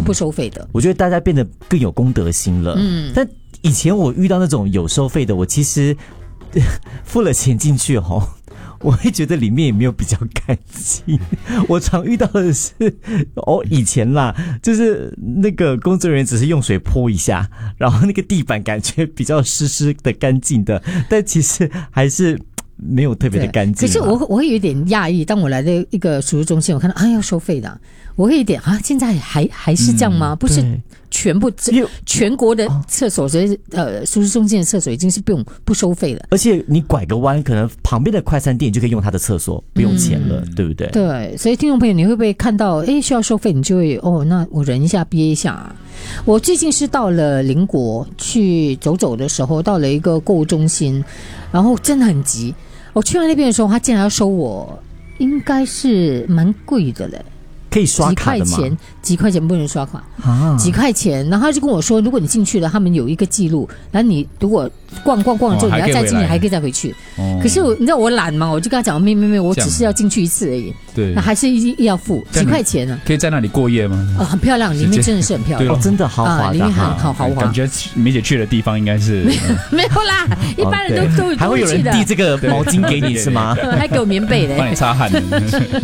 不收费的。 我觉得大家变得更有公德心了。但以前我遇到那种有收费的，我其实付了钱进去我会觉得里面也没有比较干净。我常遇到的是以前啦，就是那个工作人员只是用水泼一下，然后那个地板感觉比较湿湿的干净的，但其实还是没有特别的干净。 可是我会有点讶异，当我来的一个手术中心，我看到要收费的，我会有点现在还是这样吗？不是全部全国的厕所，所以手术中心的厕所已经是不收费了。 而且你拐个弯，可能旁边的快餐店就可以用他的厕所，不用钱了，对不对？ 对，所以听众朋友，你会不会看到需要收费，你就会那我忍一下憋一下。我最近是到了邻国去走的时候，到了一个购物中心，然后真的很急。我去到那边的时候，他竟然要收我，应该是蛮贵的嘞。 可以刷卡的吗？ 几块钱不能刷卡几块钱。然后他就跟我说，如果你进去了，他们有一个记录，然后你如果逛了之后，你要再进去，还可以再回去。可是你知道我懒嘛，我就跟他讲，没，我只是要进去一次而已。对，那还是要付几块钱呢。 可以在那里过夜吗？ 很漂亮，里面真的是很漂亮， 真的豪华的， 里面很豪华。 感觉梅姐去的地方应该是没有啦，一般人都还会有人递这个毛巾给你是吗？ 还给我棉被的， 帮你擦汗。